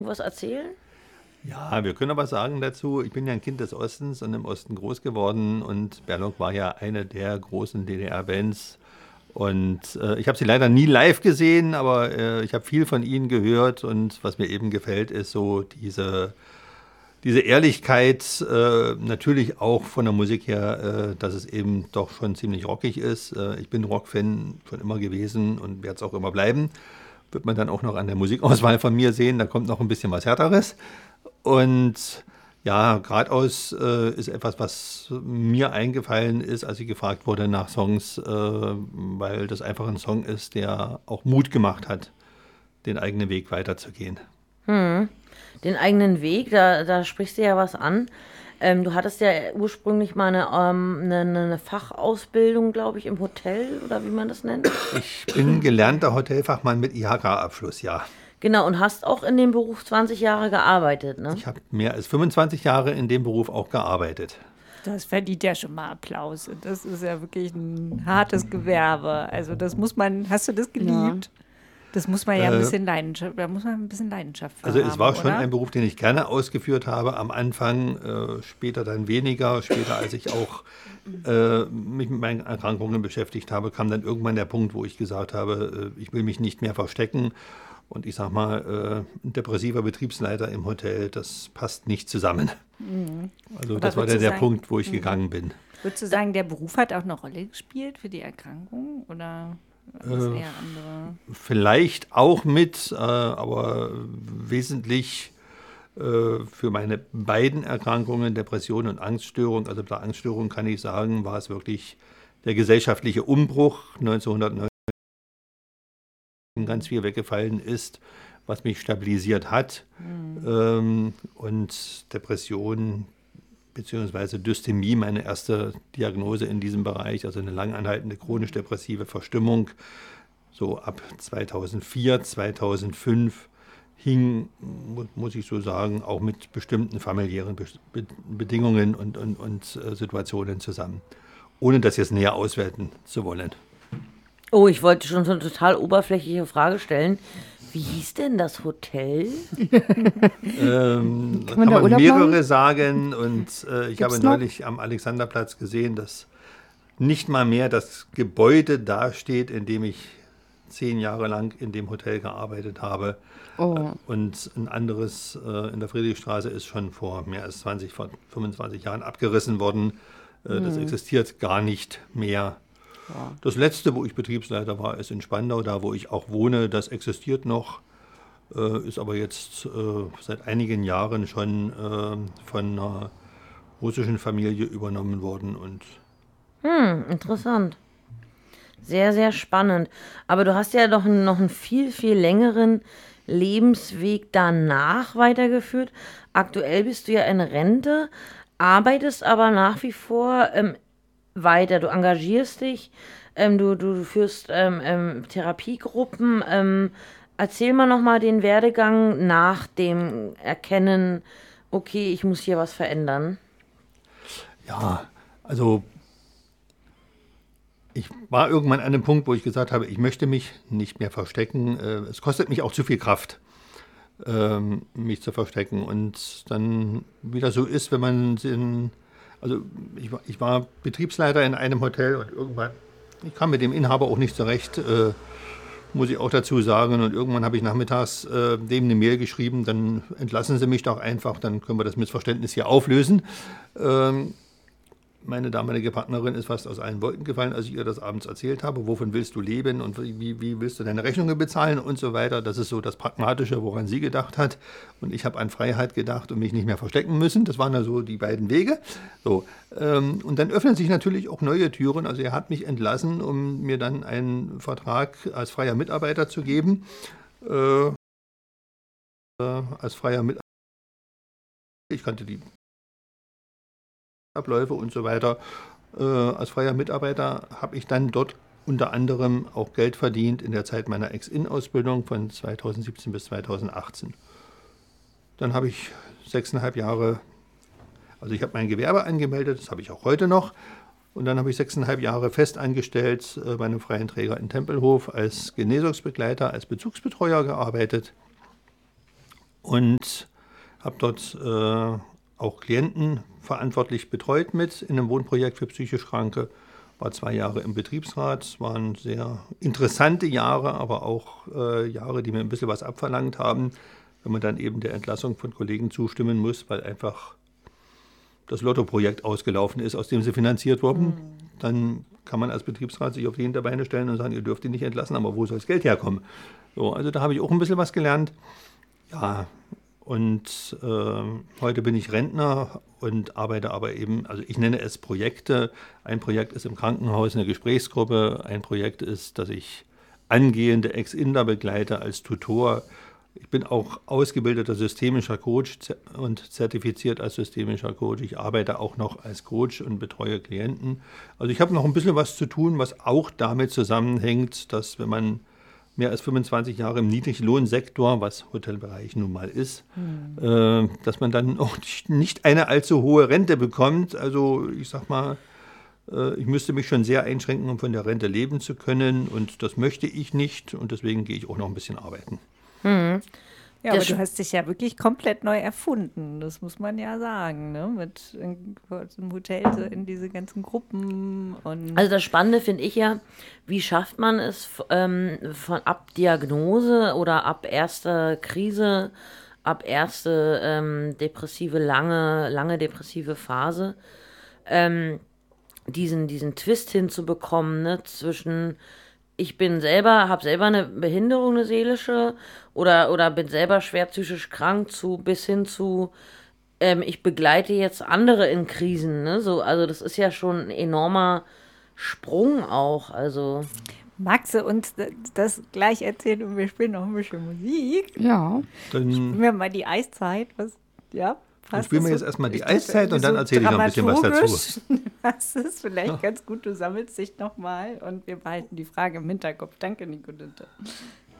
Was erzählen? Ja, wir können aber sagen dazu, ich bin ja ein Kind des Ostens und im Osten groß geworden und Berlok war ja eine der großen DDR-Bands. Und ich habe sie leider nie live gesehen, aber ich habe viel von ihnen gehört und was mir eben gefällt, ist so diese Ehrlichkeit, natürlich auch von der Musik her, dass es eben doch schon ziemlich rockig ist. Ich bin Rockfan schon immer gewesen und werde es auch immer bleiben. Wird man dann auch noch an der Musikauswahl von mir sehen, da kommt noch ein bisschen was Härteres. Und ja, geradeaus ist etwas, was mir eingefallen ist, als ich gefragt wurde nach Songs, weil das einfach ein Song ist, der auch Mut gemacht hat, den eigenen Weg weiterzugehen. Den eigenen Weg, da sprichst du ja was an. Du hattest ja ursprünglich mal eine Fachausbildung, glaube ich, im Hotel oder wie man das nennt. Ich bin gelernter Hotelfachmann mit IHK-Abschluss, ja. Genau, und hast auch in dem Beruf 20 Jahre gearbeitet, ne? Ich habe mehr als 25 Jahre in dem Beruf auch gearbeitet. Das verdient ja schon mal Applaus. Und das ist ja wirklich ein hartes Gewerbe. Also das muss man, hast du das geliebt? Das muss man ja ein bisschen Leidenschaft, da muss man ein bisschen Leidenschaft für Also haben, es war schon oder? ein Beruf, den ich gerne ausgeführt habe. Am Anfang, später dann weniger. Später, als ich auch mich mit meinen Erkrankungen beschäftigt habe, kam dann irgendwann der Punkt, wo ich gesagt habe, ich will mich nicht mehr verstecken. Und ich sag mal, ein depressiver Betriebsleiter im Hotel, das passt nicht zusammen. Also Oder das war würdest du der sagen- Punkt, wo ich gegangen bin. Würdest du sagen, der Beruf hat auch eine Rolle gespielt für die Erkrankung? Oder was eher andere? Vielleicht auch mit, aber wesentlich für meine beiden Erkrankungen, Depression und Angststörung. Also bei der Angststörung kann ich sagen, war es wirklich der gesellschaftliche Umbruch 1990, ganz viel weggefallen ist, was mich stabilisiert hat. Und Depression beziehungsweise Dysthemie, meine erste Diagnose in diesem Bereich, also eine langanhaltende chronisch-depressive Verstimmung, so ab 2004, 2005 hing, muss ich so sagen, auch mit bestimmten familiären Bedingungen und Situationen zusammen, ohne das jetzt näher auswerten zu wollen. Oh, ich wollte schon so eine total oberflächliche Frage stellen. Wie hieß denn das Hotel? Da man kann da man Urlaub mehrere machen? sagen und ich Gibt's habe noch? neulich am Alexanderplatz gesehen, dass nicht mal mehr das Gebäude dasteht, in dem ich 10 Jahre lang in dem Hotel gearbeitet habe. Oh, Und ein anderes in der Friedrichstraße ist schon vor mehr als 20, vor 25 Jahren abgerissen worden. Das existiert gar nicht mehr. Das letzte, wo ich Betriebsleiter war, ist in Spandau, da wo ich auch wohne. Das existiert noch, ist aber jetzt seit einigen Jahren schon von einer russischen Familie übernommen worden. Und Interessant. Sehr, sehr spannend. Aber du hast ja doch noch einen viel, viel längeren Lebensweg danach weitergeführt. Aktuell bist du ja in Rente, arbeitest aber nach wie vor weiter. Du engagierst dich, du führst Therapiegruppen. Erzähl mal nochmal den Werdegang nach dem Erkennen, okay, ich muss hier was verändern. ja, also ich war irgendwann an einem Punkt, wo ich gesagt habe, ich möchte mich nicht mehr verstecken. Es kostet mich auch zu viel Kraft, mich zu verstecken. Und dann wieder so ist, wenn man also ich war Betriebsleiter in einem Hotel und irgendwann, ich kam mit dem Inhaber auch nicht zurecht, muss ich auch dazu sagen. Und irgendwann habe ich nachmittags dem eine Mail geschrieben, dann entlassen Sie mich doch einfach, dann können wir das Missverständnis hier auflösen. Meine damalige Partnerin ist fast aus allen Wolken gefallen, als ich ihr das abends erzählt habe. Wovon willst du leben und wie willst du deine Rechnungen bezahlen und so weiter. Das ist so das Pragmatische, woran sie gedacht hat. Und ich habe an Freiheit gedacht und mich nicht mehr verstecken müssen. Das waren ja so die beiden Wege. So, und dann öffnen sich natürlich auch neue Türen. Also er hat mich entlassen, um mir dann einen Vertrag als freier Mitarbeiter zu geben. Als freier Mitarbeiter. Ich kannte die Abläufe und so weiter. Als freier Mitarbeiter habe ich dann dort unter anderem auch Geld verdient in der Zeit meiner Ex-In-Ausbildung von 2017 bis 2018. Dann habe ich 6,5 Jahre, also ich habe mein Gewerbe angemeldet, das habe ich auch heute noch. Und dann habe ich 6,5 Jahre fest angestellt bei einem freien Träger in Tempelhof als Genesungsbegleiter, als Bezugsbetreuer gearbeitet. und habe dort auch Klienten verantwortlich betreut mit in einem Wohnprojekt für psychisch Kranke. War 2 Jahre im Betriebsrat. Es waren sehr interessante Jahre, aber auch Jahre, die mir ein bisschen was abverlangt haben, wenn man dann eben der Entlassung von Kollegen zustimmen muss, weil einfach das Lotto-Projekt ausgelaufen ist, aus dem sie finanziert wurden. Dann kann man als Betriebsrat sich auf die Hinterbeine stellen und sagen, ihr dürft ihn nicht entlassen, aber wo soll das Geld herkommen? So, also da habe ich auch ein bisschen was gelernt. Ja, und heute bin ich Rentner und arbeite aber eben, also ich nenne es Projekte. Ein Projekt ist im Krankenhaus eine Gesprächsgruppe. Ein Projekt ist, dass ich angehende Ex-Inder begleite als Tutor. Ich bin auch ausgebildeter systemischer Coach und zertifiziert als systemischer Coach. Ich arbeite auch noch als Coach und betreue Klienten. Also ich habe noch ein bisschen was zu tun, was auch damit zusammenhängt, dass wenn man mehr als 25 Jahre im Niedriglohnsektor, was Hotelbereich nun mal ist, dass man dann auch nicht eine allzu hohe Rente bekommt. Also ich sag mal, ich müsste mich schon sehr einschränken, um von der Rente leben zu können. Und das möchte ich nicht. Und deswegen gehe ich auch noch ein bisschen arbeiten. Ja, aber du hast dich ja wirklich komplett neu erfunden, das muss man ja sagen, ne? Mit im Hotel so in diese ganzen Gruppen und. Also das Spannende finde ich ja, wie schafft man es von ab Diagnose oder ab erster Krise, ab erste depressive, lange depressive Phase, diesen Twist hinzubekommen, ne, zwischen ich habe selber eine Behinderung, eine seelische, oder bin selber schwer psychisch krank, bis hin zu, ich begleite jetzt andere in Krisen, ne? So, also das ist ja schon ein enormer Sprung auch, also. Magst du uns das gleich erzählen und wir spielen noch ein bisschen Musik? Ja. Dann Spielen wir mal die Eiszeit, Dann spielen wir jetzt erstmal die Eiszeit und dann erzähle ich noch ein bisschen was dazu. Das ist vielleicht ganz gut, du sammelst dich nochmal und wir behalten die Frage im Hinterkopf. Danke, Nico Dinte.